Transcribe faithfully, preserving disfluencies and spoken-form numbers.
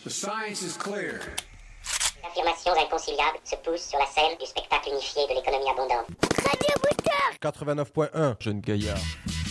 The science is clear. Affirmations inconciliables se poussent sur la scène du spectacle unifié de l'économie abondante. quatre-vingt-neuf point un, Jeune Gaillard.